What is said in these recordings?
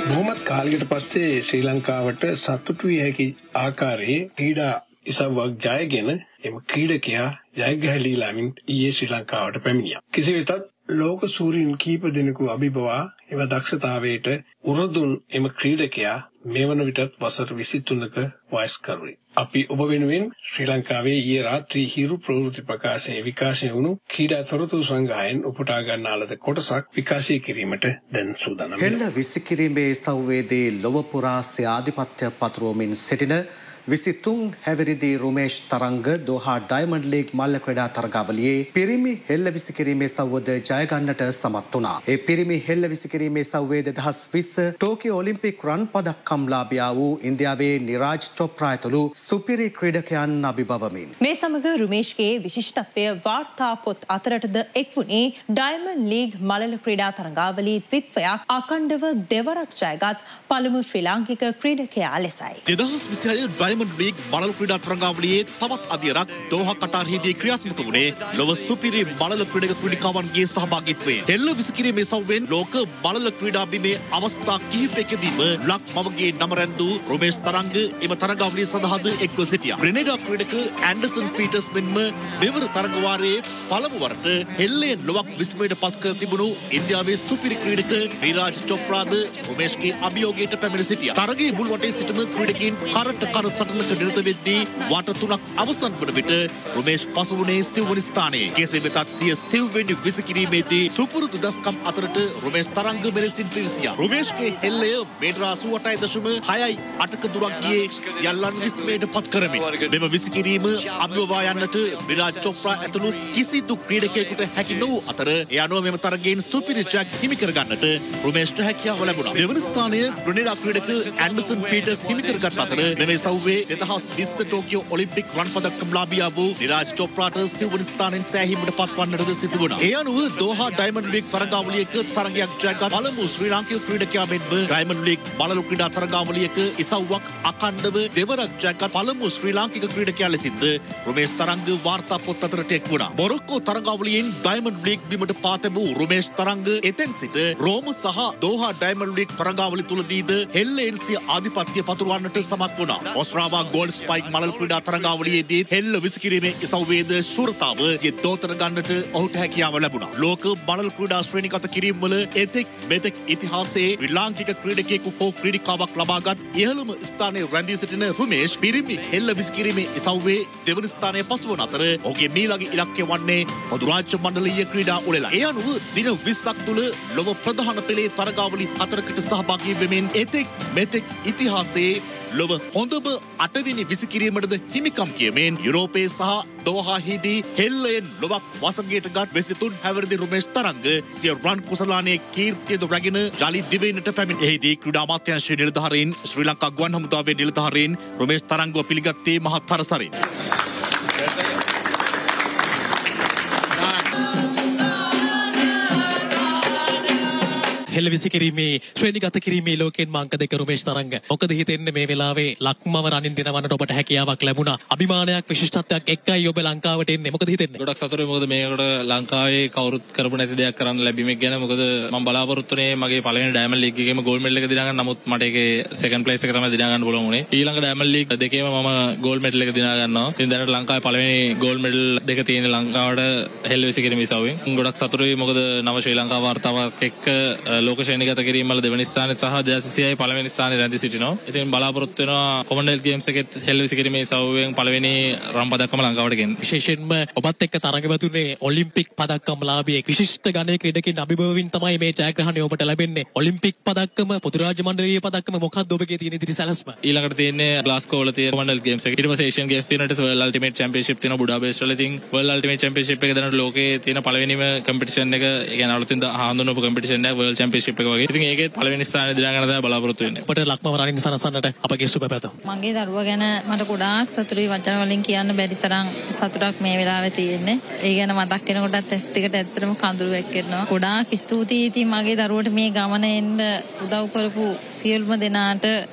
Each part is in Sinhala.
බොහොමත් කාලයකට පස්සේ ශ්‍රී ලංකාවට සතුටු විය හැකි ආකාරයේ ක්‍රීඩා ඉසව්වක් ජයගෙන එම ක්‍රීඩකයා ජයග්‍රහණීලාමින් ඊයේ ශ්‍රී ලංකාවට පැමිණියා. කෙසේ වෙතත් ලෝක සූරීන් කීප දෙනෙකු අභිබවා එම දක්ෂතාවයට උරදුන් එම ක්‍රීඩකයා මෙවන විටත් වසර 23ක වයස්කරුවෙක්. අපි ඔබ වෙනුවෙන් ශ්‍රී ලංකාවේ ඊයේ රාත්‍රී හිරු ප්‍රවෘත්ති ප්‍රකාශයේ විකාශය වුණු ක්‍රීඩා තොරතුරු සංග්‍රහයෙන් උපුටා ගන්නා ලද කොටසක් විකාශය කිරීමට දැන් සූදානම් වෙනවා. හෙළ විසිකිරීමේ සංවේදී ලොව පුරා ආධිපත්‍ය පතුරවමින් සිටින 23 හැවිරිදි රුමේෂ් තරංග දෝහා ඩයමන්ඩ් ලීග් මල්ල ක්‍රීඩා තරගාවලියේ පිරිමි හෙළ විසිකිරීමේ සව්වද ජය ගන්නට සමත් වුණා. ඒ පිරිමි හෙළ විසිකිරීමේ සව්වේ 2020 ටෝකියෝ ඔලිම්පික් රන් පදක්කම් ලාභියා වූ ඉන්දියාවේ නිරාජ් චොප්රා ඇතුළු සුපිරි ක්‍රීඩකයන් අභිබවමින් මේ සමග රුමේෂ්ගේ විශිෂ්ටත්වය වාර්තා පොත් අතරටද එක් වුණේ ඩයමන්ඩ් ලීග් මලල ක්‍රීඩා තරගාවලී ද්විත්වයක් අඛණ්ඩව දෙවරක් ජයගත් පළමු ශ්‍රී ලාංකික ක්‍රීඩකයා ලෙසයි. 2026 ඩයමන්ඩ් ලීග් මලල ක්‍රීඩා තරගාවලියේ තවත් අදියරක් දෝහා කටාරයේදී ක්‍රියාත්මක වුණේ ලොව සුපිරි මලල ක්‍රීඩක ක්‍රීඩිකාවන්ගේ සහභාගීත්වයෙන්. හෙළ විසිකිරීමේ සව්වෙන් ලෝක මලල ක්‍රීඩා බිමේ අවස්ථා කිහිපයකදීම ලක් මවගේ නම රැඳූ රුමේෂ් තරංග එම තරගාවලිය සඳහාද එක්ව සිටියා. ග්‍රෙනේඩා ක්‍රීඩක ඇන්ඩර්සන් පීටර්ස් මෙන්ම මෙවර තරග වාරයේ පළමු වරට හෙල්ලේ ලොවක් විස්මයට පත් කර තිබුණු ඉන්දියාවේ සුපිරි ක්‍රීඩක නිරාජ් චොප්රාද රුමේෂ්ගේ අභියෝගයට පැමිණ සිටියා. තරගයේ මුල් වටේ සිටම ක්‍රීඩකයන් කරට කර සටනක නිරත වෙද්දී වාට 3ක් අවසන් වන විට රුමේෂ් පසු වුණේ සිව්වැනි ස්ථානයේ. කෙසේ වෙතත් සිය සිව්වැනි විසිකිරීමේදී සුපුරුදු දස්කම් අතරට රුමේෂ් තරංග මෙලෙසින් පිවිසියා. රුමේෂ්ගේ හෙල්ලය මීටර 88.6ක දුරක් ගියේ සියල්ලන් විස්මයට පත් කරමින්. මෙම විසිකිරීම අභිබවා යන්නට නිරාජ් චොප්රා ඇතුළු කිසිදු ක්‍රීඩකයෙකුට හැකි නොවූ අතර ඒ අනුව මෙම තරගයෙන් සුපිරි ජයක් හිමි කර ගන්නට රුමේෂ්ට හැකියාව ලැබුණා. දෙවන ස්ථානය ග්‍රෙනේඩා ක්‍රීඩක ඇන්ඩර්සන් පීටර්ස් හිමි කරගත් අතර මෙම සව්වේ 2020 ටෝකියෝ ඔලිම්පික් රන් පදක්කම් ලාභියා වූ නිරාජ් චොප්රාට සිව්වැනි ස්ථානයෙන් සෑහීමට පත්වන්නටද සිදු වුණා. ඒ අනුව දෝහා ඩයමන්ඩ් ලීග් තරගාවලියක තරගයක් ජයගත් පළමු ශ්‍රී ලාංකික ක්‍රීඩකයා මෙන්ම ඩයමන්ඩ් ලීග් මලලු ක්‍රීඩා තරගාවලියක ඉසව්වක් අඛණ්ඩව දෙවරක් ජයගත් පළමු ශ්‍රී ලාංකික ක්‍රීඩකයා ලෙසින්ද රුමේෂ් තරංග වාර්තා පොත් අතරට එක් වුණා. මොරොක්කෝ තරගාවලියෙන් ඩයමන්ඩ් ලීග් බිමට පා තැබූ රුමේෂ් තරංග එතෙන් සිට රෝම සහ දෝහා ඩයමන්ඩ් ලීග් තරගාවලි තුලදීද හෙල්ලෙන් සිය ආධිපත්‍ය පතුරවන්නට සමත් වුණා. ඔස්ට්‍රාවා ගෝල්ඩ් ස්පයික් මලලු ක්‍රීඩා තරගාවලියේදී හෙල්ල විසිකිරීමේ ඉසව්වේද ශූරතාව සිය දෝතර ගන්නට ඔහුට හැකියාව ලැබුණා. ලෝක මලලු ක්‍රීඩා ශ්‍රේණිගත කිරීම වල එතෙක් මෙතෙක් ඉතිහාසයේ ශ්‍රී ලාංකික ක්‍රීඩකයෙකු හෝ ක්‍රීඩිකාවක් ලබාගත් ඉහළම ස්ථානයේ රැඳී සිටින රුමේෂ් පිරිමි හෙල්ල විසිකිරීමේ ඉසව්වේ දෙවන ස්ථානයේ පසුවන අතර ඔහුගේ මීළඟ ඉලක්කය වන්නේ පොදු රාජ්‍ය මණ්ඩලීය ක්‍රීඩා උළෙල. ඒ අනුව දින 20ක් තුළ ලොව ප්‍රධාන පෙළේ තරගාවලි 4කට සහභාගී වෙමින් එතෙක් මෙතෙක් ඉතිහාසයේ ලොව හොඳම 8වෙනි විසිකිරීමටද හිමිකම් කියමින් යුරෝපයේ සහ දෝහාහිදී හෙල්ලෙන් ලොවක් වසඟයට ගත් 23 හැවිරිදි රුමේෂ් තරංග සිය රන් කුසලානයේ කීර්තියද රැගෙන ජලි දිවයිනට පැමිණ. එහිදී ක්‍රීඩා අමාත්‍යාංශයේ නිලධාරීන් ශ්‍රී ලංකා ගුවන් හමුදාවේ නිලධාරීන් රුමේෂ් තරංගව පිළිගත්තේ මහත් හරසරින්. හෙළ විසිකිරීමේ ශ්‍රේණිගත කිරීමේ ලෝකෙන් මාංක 2 රුමේෂ් තරංග. මොකද හිතෙන්නේ මේ වෙලාවේ ලක්මව රනින් දිනවන්නට ඔබට හැකියාවක් ලැබුණා. අභිමානයක් විශිෂ්ටත්වයක් එක්කයි ඔබ ලංකාවට එන්නේ. මොකද හිතෙන්නේ? ගොඩක් සතුටුයි. මොකද මේකට ලංකාවේ කවුරුත් කරපු නැති දෙයක් කරන්න ලැබීමක් ගැන. මොකද මම බලාපොරොත්තු වෙන්නේ මගේ පළවෙනි ඩයමන්ඩ් ලීග් එකේම ගෝල්ඩ් මෙඩල් එක දිනා ගන්න. නමුත් මට ඒකේ සෙකන්ඩ් ප්ලේස් එක තමයි දිනා ගන්න පුළුවන් වුණේ. ඊළඟ ඩයමන්ඩ් ලීග් දෙකේම මම ගෝල්ඩ් මෙඩල් එක දිනා ගන්නවා. ඉතින් දැනට ලංකාවේ පළවෙනි ගෝල්ඩ් මෙඩල් දෙක තියෙන ලංකාවට හෙළ විසිකිරීමේ ඉසව්වෙන්. ගොඩක් සතුටුයි. මොකද නව ශ්‍රී ලංකා වාර්තාවක් එක්ක ලෝක ශ්‍රේණිගත කිරීම වල දෙවනි ස්ථානයේ සහ 2026 පළවෙනි ස්ථානයේ රැඳී සිටිනවා. ඉතින් බලාපොරොත්තු වෙනවා කොමන්වෙල්ත් ගේම්ස් එකෙත් හෙළ විසිකිරීමේ සව්වෙන් පළවෙනි රන් පදක්කම ලංකාවට ගෙන්න. විශේෂයෙන්ම ඔබත් එක්ක තරගවතුනේ ඔලිම්පික් පදක්කම් ලාභියෙක් විශිෂ්ට ගණයේ ක්‍රීඩකයන් අභිබවමින් තමයි මේ ජයග්‍රහණය ඔබට ලැබෙන්නේ. ඔලිම්පික් පදක්කම පොදු රාජ්‍ය මණ්ඩලීය පදක්කම මොකක්ද ඔබගේ තියෙන ඉදිරි සැලැස්ම? ඊළඟට තියෙන්නේ ග්ලාස්ගෝ වල තියෙන කොමන්වෙල්ත් ගේම්ස් එක. ඊට පස්සේ ඒෂියන් ගේම්ස් තියෙනවා. ඊට වර්ල්ඩ් අල්ටිමේට් චැම්පියන්ෂිප් තියෙනවා බුඩාපෙස්ට් වල. ඉතින් වර්ල්ඩ් අල්ටිමේට් චැම්පියන්ෂිප් එක දැනට ලෝකයේ තියෙන පළවෙනිම කම්පිටිෂන් එක. ඒ කියන්නේ අලුතින් හඳුන්වපු කම්පිටිෂන් එක වර්ල්ඩ් චැම්පියන්ෂිප් එක වගේ. ඉතින් ඒකෙත් පළවෙනි ස්ථානයේ දිනා ගන්න තමයි බලාපොරොත්තු වෙන්නේ. ඔබට ලක්මව රනින් සනසන්නට අපගේ සුබ පැතුම්. මගේ දරුවා ගැන මට ගොඩාක් සතුටුයි. වචන වලින් කියන්න බැරි තරම් සතුටක් මේ වෙලාවේ තියෙන්නේ. ඒ ගැන මතක් වෙනකොටත් ඇස් දෙකට ඇත්තටම කඳුළු වැක්කෙනවා. ගොඩාක් ස්තුතියි. ඉතින් මගේ දරුවට මේ ගමන එන්න උදව් කරපු සියලුම දෙනාට හෝමෝ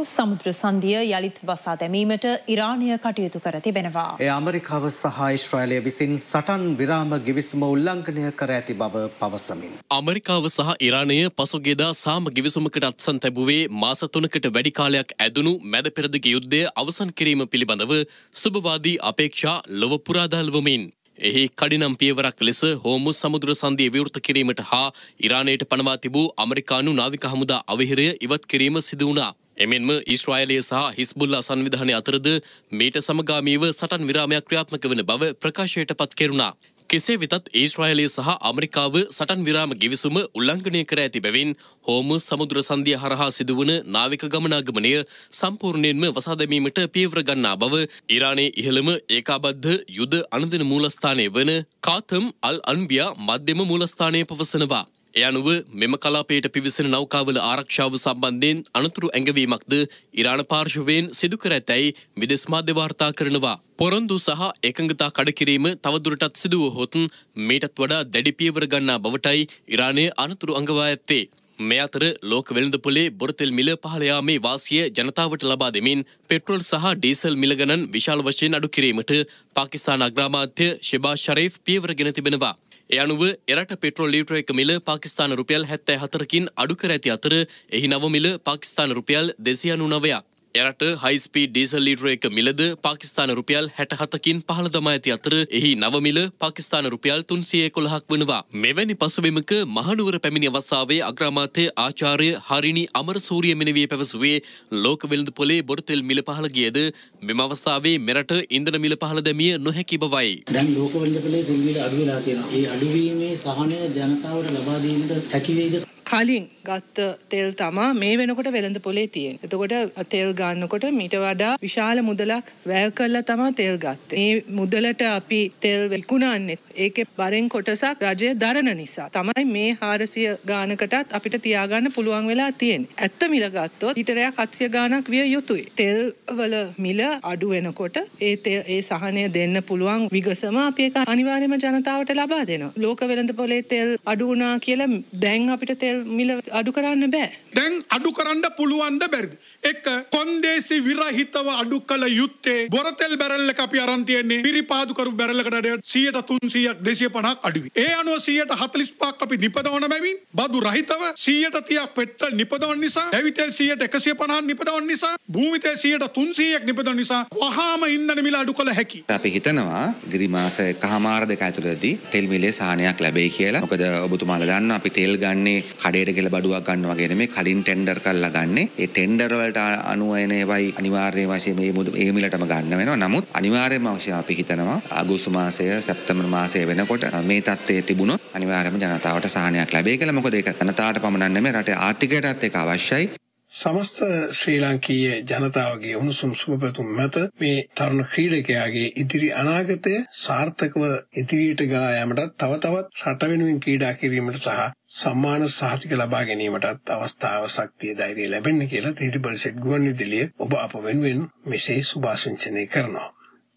සමුද්‍ර සන්ධිය යළිත් වසා දැමීමට ඉරානය කටයුතු කර තිබෙනවා. ඒ ඇමරිකාව සහ ඊශ්‍රායලය විසින් සටන් විරාම ගිවිසුම උල්ලංඝනය කර ඇති බව පවසමින්. ඇමරිකාව සහ ඉරානය පසුගියදා සාම ගිවිසුමකට අත්සන් තැබුවේ මාස 3කට වැඩි කාලයක් ඇදුණු මැද පෙරදිග යුද්ධය අවසන් කිරීම පිළිබඳව සුබවාදී අපේක්ෂා ලොව පුරා දල්වමින් එහි කඩිනම් පියවරක් ලෙස හෝමුස් සමුද්‍ර සන්ධිය විවෘත කිරීමට හා ඉරානයට පනවා තිබූ ඇමරිකානු නාවික හමුදා අවහිරය ඉවත් කිරීම සිදු වුණා. එමෙන්ම ඊශ්‍රායලය සහ හිස්බුල්ලා සංවිධානය අතරද මීට සමගාමීව සටන් විරාමයක් ක්‍රියාත්මක වන බව ප්‍රකාශයට පත් කෙරුණා. කෙසේ වෙතත් ඊශ්‍රායලය සහ ඇමරිකාව සටන් විරාම ගිවිසුම උල්ලංඝනය කර ඇති බැවින් හෝමුස් සමුද්‍ර සන්ධිය හරහා සිදුවන නාවික ගමනාගමනය සම්පූර්ණයෙන්ම වසා දැමීමට පියවර ගන්නා බව ඉරානයේ ඉහළම ඒකාබද්ධ යුද අනුදින මූලස්ථානය වන කාතම් අල් අන්බියා මධ්‍යම මූලස්ථානය පවසනවා. ඒ අනුව මෙම කලාපයට පිවිසෙන නෞකාවල ආරක්ෂාව සම්බන්ධයෙන් අනතුරු ඇඟවීමක්ද ඉරාන පාර්ශවයෙන් සිදු කර ඇතැයි විදෙස් මාධ්‍ය වාර්තා කරනවා. පොරොන්දු සහ එකඟතා කඩකිරීම තවදුරටත් සිදුවහොත් මීටත් වඩා දැඩි පියවර ගන්නා බවටයි ඉරානය අනතුරු අඟවා ඇත්තේ. මේ අතර ලෝක වෙළඳපොලේ බොරතෙල් මිල පහළ යාමේ වාසිය ජනතාවට ලබා දෙමින් පෙට්‍රෝල් සහ ඩීසල් මිල ගණන් විශාල වශයෙන් අඩු කිරීමට පාකිස්තාන අග්‍රාමාත්‍ය ෂෙබාස් ෂරීෆ් පියවර ගෙන තිබෙනවා. ඒ අනුව එරට පෙට්‍රෝල් ලීටර එක මිල පාකිස්තාන රුපියල් 74කින් අඩු කර ඇති අතර එහි නව මිල පාකිස්තාන රුපියල් 299ක්. එරට හයි ස්පීඩ් ඩීසල් ලීටර එක මිලද පාකිස්තාන රුපියල් 67කින් පහළ දමා ඇති අතර එහි නව මිල පාකිස්තාන රුපියල් 311ක් වනවා. මෙවැනි පසුබිමක මහනුවර පැමිණි අවස්ථාවේ අග්‍රාමාත්‍ය ආචාර්ය හරිනි අමරසූරිය මෙනවිය පැවසුවේ ලෝක වෙළඳපොලේ බොරතෙල් මිල පහළ ගියද මෙම අවස්ථාවේ මෙරට ඉන්ධන මිල පහළ දැමිය නොහැකි බවයි. දැන් ලෝක වෙළඳපොලේ තෙල් මිල අඩු වෙලා තියෙනවා. ඒ අඩුවීමේ සහනය ජනතාවට ලබා දීමට හැකි වේද? කලින් ගත්ත තෙල් තමා මේ වෙනකොට වෙළඳ පොලේ තියෙන. එතකොට තෙල් ගන්නකොට මීට වඩා විශාල මුදලක් වැය කරලා තමා තෙල් ගත්තේ. මේ මුදලට අපි තෙල් විකුණන්නේ ඒකේ බරෙන් කොටසක් රජය දරන නිසා තමයි මේ 400 ගානකටත් අපිට තියාගන්න පුළුවන් වෙලා තියෙන්නේ. ඇත්ත මිල ගත්තොත් ලීටරයක් 700 ගානක් විය යුතුයි. තෙල් වල මිල අඩු වෙනකොට ඒ සහනය දෙන්න පුළුවන් විගසම අපි ඒක අනිවාර්යයෙන්ම ජනතාවට ලබා දෙනවා. ලෝක වෙළඳ පොලේ තෙල් අඩු වුණා කියලා දැන් අපිට තෙල් මිල අඩු කරන්න බෑ. දැන් අඩු කරන්න පුළුවන්ද බැරිද? එක කොන්දේසි විරහිතව අඩු කළ යුත්තේ බොරතෙල් බැරල් එක අපි අරන් තියන්නේ පිරිපාදු කරු බැරල් එකට 100ට 300ක් 250ක් අඩුයි. ඒ අනුව 145ක් අපි නිපදවන බැවින් බදු රහිතව 130ක් පෙට්‍රල් නිපදවන නිසා, ඇවිතෙල් 150ක් නිපදවන නිසා, භූමිතෙල් 300ක් නිපදවන නිසා වහාම ඉන්ධන මිල අඩු කළ හැකි. අපි හිතනවා ඉදිරි මාස 1.5 දෙක ඇතුළතදී තෙල් මිලේ සහනයක් ලැබෙයි කියලා. මොකද ඔබතුමාලා දන්නවා අපි තෙල් ගන්නේ කඩේට කියලා බඩුවක් ගන්න වගේ නෙමෙයි, කලින් ටෙන්ඩර් කරලා ගන්නේ. ඒ ටෙන්ඩර් වලට අනුව එන ඒවායි අනිවාර්ය වශයෙන් මේ මිලටම ගන්න වෙනවා. නමුත් අනිවාර්යයෙන්ම අවශ්‍ය අපි හිතනවා අගෝස්තු මාසය සැප්තැම්බර් මාසය වෙනකොට මේ තත්ත්වයේ තිබුණොත් අනිවාර්යයෙන්ම ජනතාවට සහනයක් ලැබෙයි කියලා. මොකද ඒක ජනතාවට පමණක් නෙමෙයි රටේ ආර්ථිකයටත් ඒක අවශ්‍යයි. සමස්ත ශ්‍රී ලාංකීය ජනතාවගේ උණුසුම් සුබපැතුම් මත මේ තරුණ ක්‍රීඩකයාගේ ඉදිරි අනාගතය සාර්ථකව ඉදිරියට ගෙන යාමටත් තව තවත් රට වෙනුවෙන් ක්‍රීඩා කිරීමට සහ සම්මාන සහතික ලබා ගැනීමටත් අවස්ථාව ශක්තිය ධෛර්යය ලැබෙන්න කියලා ත්‍රිඩිබල් සෙට් ගුවන්විදුලිය ඔබ අප වෙනුවෙන් මෙසේ සුභාශංසනය කරනවා.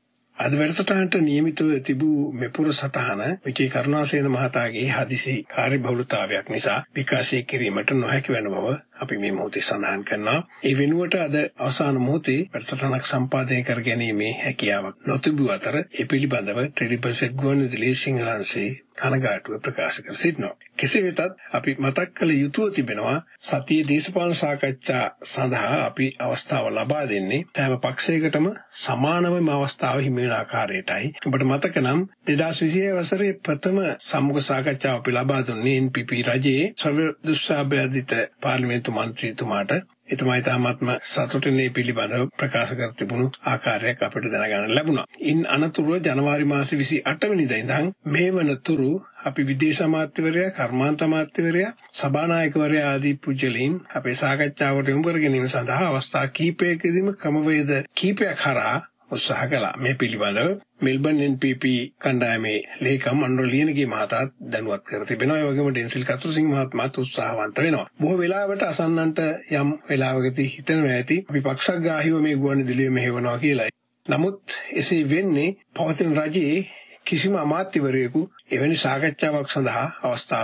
අද වැඩසටහනට නියමිතව තිබූ මෙපුර සටහන විජේ කරුණාසේන මහතාගේ හදිසි කාර්යබහුලතාවයක් නිසා විකාශය කිරීමට නොහැකි වෙන බව අපි මේ මොහොතේ සඳහන් කරනවා. ඒ වෙනුවට අද අවසාන මොහොතේ වැඩසටහනක් සම්පාදනය කර ගැනීමේ හැකියාවක් නොතිබූ අතර ඒ පිළිබඳව ත්‍රිඩිබල් සෙට් ගුවන්විදුලියේ සිංහලංශයේ කනගාටුව ප්‍රකාශ කර සිටිනවා. කෙසේ වෙතත් අපි මතක් කළ යුතුව තිබෙනවා සතියේ දේශපාලන සාකච්ඡා සඳහා අපි අවස්ථාව ලබා දෙන්නේ තෑම පක්ෂයකටම සමානවම අවස්ථාව හිමි වෙන ආකාරයටයි. ඔබට මතක නම් 2020 වසරේ ප්‍රථම සම්මුඛ සාකච්ඡාව අපි ලබා දුන්නේ NPP රජයේ සර්ව දුස්සාභ්‍යධිත පාර්ලිමේන්තු මන්ත්‍රීතුමාට. එතුමා තාමත්ම සතුටින් මේ පිළිබඳව ප්‍රකාශ කර තිබුණු ආකාරයක් අපිට දැනගන්න ලැබුණා. ඉන් අනතුරුව ජනවාරි මාසේ 28 වෙනිදා ඉඳන් මේ වනතුරු අපි විදේශ අමාත්‍යවරයා, කර්මාන්ත අමාත්‍යවරයා, සභානායකවරයා ආදී පුජ්‍යලීන් අපේ සාකච්ඡාවට යොමු කර ගැනීම සඳහා අවස්ථා කිහිපයකදීම ක්‍රමවේද කිහිපයක් හරහා උත්සාහ කළා. මේ පිළිබඳව මෙල්බන් NPP කණ්ඩායමේ ලේකම් අනුර ලියනගේ මහතාත් දැනුවත් කර තිබෙනවා. ඒ වගේම ඩෙන්සිල් කතුරුසිංහ මහත්මයාත් උත්සාහවන්ත වෙනවා. බොහෝ වෙලාවට අසන්නන්ට යම් වෙලාවකදී හිතනවා ඇති අපි පක්ෂග්‍රාහීව මේ ගුවන්විදුලිය මෙහෙවනවා කියලා. නමුත් එසේ වෙන්නේ පවතින රජයේ කිසිම අමාත්‍යවරයෙකු එවැනි සාකච්ඡාවක් සඳහා අවස්ථාව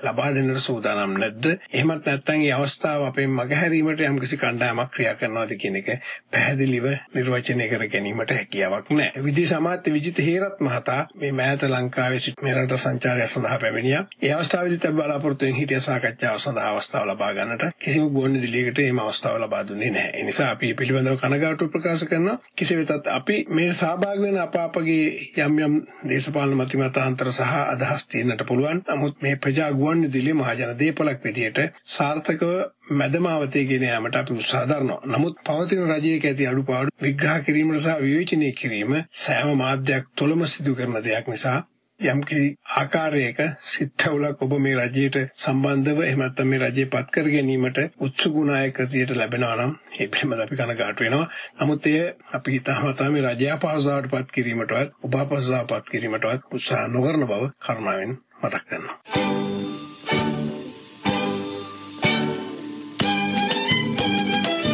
ලබා දෙන්නට සූදානම් නැද්ද? එහෙමත් නැත්නම් මේ අවස්ථාව අපේ මගහැරීමට යම්කිසි කණ්ඩායමක් ක්‍රියා කරනවාද කියන එක පැහැදිලිව නිර්වචනය කර ගැනීමට හැකියාවක් නැහැ. විදේශ අමාත්‍ය විජිත හේරත් මහතා මේ මෑත ලංකාවේ සිට මේ රට සංචාරය සඳහා පැමිණියා. ඒ අවස්ථාවේදී තව බලාපොරොත්තු වෙන හිටිය සාකච්ඡාව සඳහා අවස්ථාව ලබා ගන්නට කිසිම ගුවන්විදුලියකට එහෙම අවස්ථාව ලබා දුන්නේ නැහැ. ඒ නිසා අපි පිළිබඳව කනගාටු ප්‍රකාශ කරනවා. කෙසේ වෙතත් අපි මේ සහභාගී වෙන අපගේ යම් දේශපාලන මතිමතාන්තර සහ අදහස් තියෙන්නට පුළුවන්. නමුත් මේ ප්‍රජා ගුවන්විදුලිය මහජන දේපලක් විදියට සාර්ථකව මැදමාවතේ ගෙන යාමට අපි උත්සාහ දරනවා. නමුත් පවතින රජයක ඇති අඩුපාඩු විග්‍රහ කිරීම සහ විවේචනය කිරීම සෑම මාධ්‍යයක් තුළම සිදු කරන දෙයක් නිසා යම්කිසි ආකාරයක සිත්හවුලක් ඔබ මේ රජයට සම්බන්ධව එහෙම නැත්නම් මේ රජය පත් කර ගැනීමට උත්සුක නායකතියට ලැබෙනවා නම් ඒ පිළිබඳව අපි කනගාටු වෙනවා. නමුත් එය අපි හිතාමතා මේ රජය අපහසුතාවට පත් කිරීමටවත් ඔබ අපහසුතාවට පත් කිරීමටවත් උත්සාහ නොකරන බව කරුණාවෙන් මතක් කරනවා.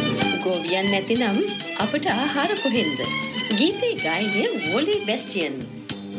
ගෝවියන් නැතිනම් අපට ආහාර කොහෙන්ද? ගීතේ ගායනය වොලි බැස්ටියන්